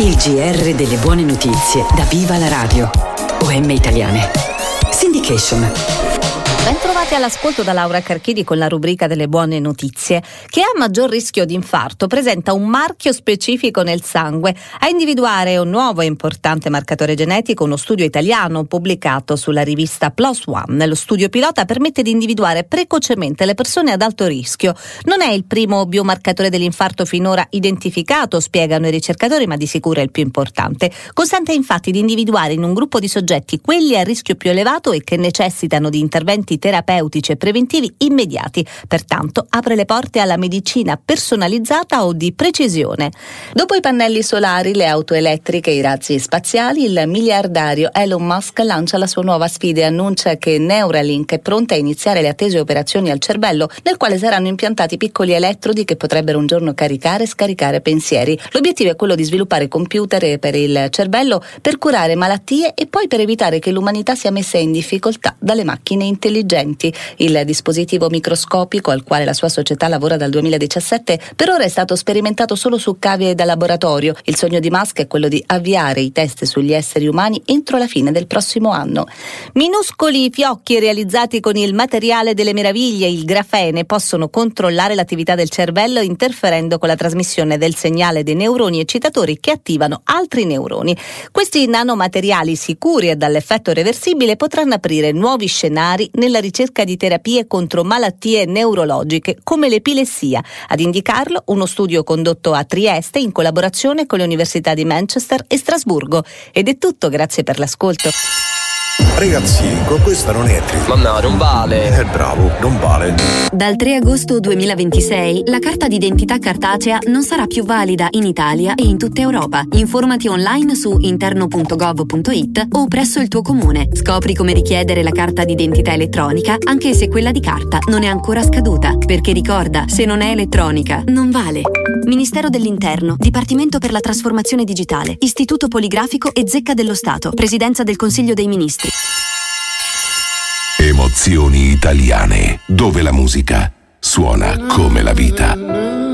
Il GR delle buone notizie da Viva la Radio. OM Italiane. Syndication. Bentrovati all'ascolto da Laura Carchidi con la rubrica delle buone notizie. Chi ha maggior rischio di infarto presenta un marchio specifico nel sangue. A individuare un nuovo e importante marcatore genetico uno studio italiano pubblicato sulla rivista PLOS ONE. Lo studio pilota permette di individuare precocemente le persone ad alto rischio. Non è il primo biomarcatore dell'infarto finora identificato, spiegano i ricercatori, ma di sicuro è il più importante. Consente infatti di individuare in un gruppo di soggetti quelli a rischio più elevato e che necessitano di interventi terapeutici e preventivi immediati. Pertanto apre le porte alla medicina personalizzata o di precisione. Dopo i pannelli solari, le auto elettriche e i razzi spaziali, il miliardario Elon Musk lancia la sua nuova sfida e annuncia che Neuralink è pronta a iniziare le attese operazioni al cervello, nel quale saranno impiantati piccoli elettrodi che potrebbero un giorno caricare e scaricare pensieri. L'obiettivo è quello di sviluppare computer per il cervello per curare malattie e poi per evitare che l'umanità sia messa in difficoltà dalle macchine intelligenti. Il dispositivo microscopico, al quale la sua società lavora dal 2017, per ora è stato sperimentato solo su cavie da laboratorio. Il sogno di Musk è quello di avviare i test sugli esseri umani entro la fine del prossimo anno. Minuscoli fiocchi realizzati con il materiale delle meraviglie, il grafene, possono controllare l'attività del cervello interferendo con la trasmissione del segnale dei neuroni eccitatori che attivano altri neuroni. Questi nanomateriali sicuri e dall'effetto reversibile potranno aprire nuovi scenari nella ricerca di terapie contro malattie neurologiche come l'epilessia. Ad indicarlo uno studio condotto a Trieste in collaborazione con le università di Manchester e Strasburgo. Ed è tutto, grazie per l'ascolto. Ragazzi, con questa non entri. Ma no, non vale. Bravo, non vale. Dal 3 agosto 2026 la carta d'identità cartacea non sarà più valida in Italia e in tutta Europa. Informati online su interno.gov.it o presso il tuo comune. Scopri come richiedere la carta d'identità elettronica anche se quella di carta non è ancora scaduta. Perché ricorda, se non è elettronica, non vale. Ministero dell'Interno, Dipartimento per la Trasformazione Digitale, Istituto Poligrafico e Zecca dello Stato, Presidenza del Consiglio dei Ministri. Emozioni italiane, dove la musica suona come la vita.